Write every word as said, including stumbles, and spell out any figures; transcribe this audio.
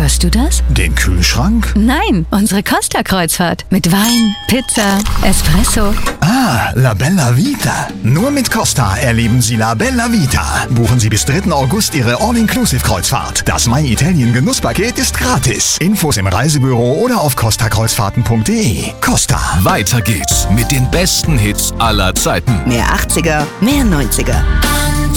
Hörst du das? Den Kühlschrank? Nein, unsere Costa-Kreuzfahrt. Mit Wein, Pizza, Espresso. Ah, La Bella Vita. Nur mit Costa erleben Sie La Bella Vita. Buchen Sie bis dritten August Ihre All-Inclusive-Kreuzfahrt. Das My Italien Genusspaket ist gratis. Infos im Reisebüro oder auf costa kreuzfahrten punkt de. Costa. Weiter geht's mit den besten Hits aller Zeiten. Mehr achtziger, mehr neunziger.